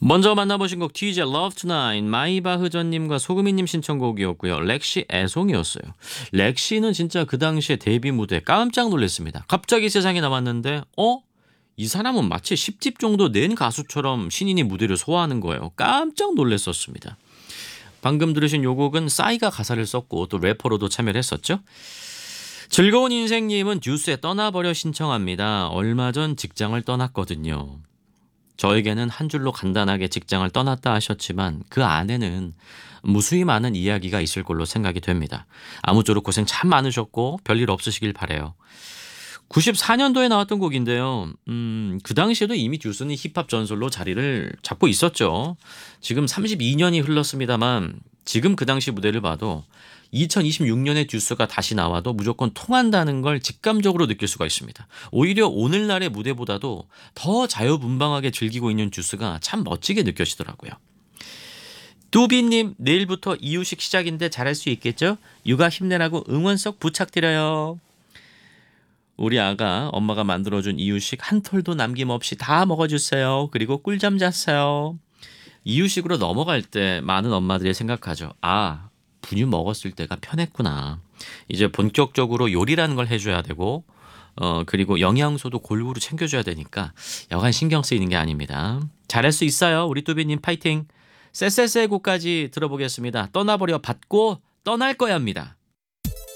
먼저 만나보신 곡 티제 Love Tonight 마이바흐전님과 소금이님 신청곡이었고요. 렉시 애송이었어요. 렉시는 진짜 그 당시에 데뷔 무대 깜짝 놀랐습니다. 갑자기 세상에 나왔는데 이 사람은 마치 10집 정도 낸 가수처럼 신인이 무대를 소화하는 거예요. 깜짝 놀랐었습니다. 방금 들으신 요 곡은 싸이가 가사를 썼고 또 래퍼로도 참여를 했었죠. 즐거운 인생님은 듀스에 떠나버려 신청합니다. 얼마 전 직장을 떠났거든요. 저에게는 한 줄로 간단하게 직장을 떠났다 하셨지만 그 안에는 무수히 많은 이야기가 있을 걸로 생각이 됩니다. 아무쪼록 고생 참 많으셨고 별일 없으시길 바라요. 94년도에 나왔던 곡인데요. 그 당시에도 이미 듀스는 힙합 전설로 자리를 잡고 있었죠. 지금 32년이 흘렀습니다만 지금 그 당시 무대를 봐도 2026년에 듀스가 다시 나와도 무조건 통한다는 걸 직감적으로 느낄 수가 있습니다. 오히려 오늘날의 무대보다도 더 자유분방하게 즐기고 있는 듀스가 참 멋지게 느껴지더라고요. 뚜비님, 내일부터 이유식 시작인데 잘할 수 있겠죠? 육아 힘내라고 응원석 부탁드려요. 우리 아가 엄마가 만들어준 이유식 한 톨도 남김없이 다 먹어주세요. 그리고 꿀잠 잤어요. 이유식으로 넘어갈 때 많은 엄마들이 생각하죠. 분유 먹었을 때가 편했구나. 이제 본격적으로 요리라는 걸 해줘야 되고 그리고 영양소도 골고루 챙겨줘야 되니까 여간 신경 쓰이는 게 아닙니다. 잘할 수 있어요. 우리 뚜비님 파이팅. 쎄쎄쎄 곡까지 들어보겠습니다. 떠나버려 받고 떠날 거야입니다.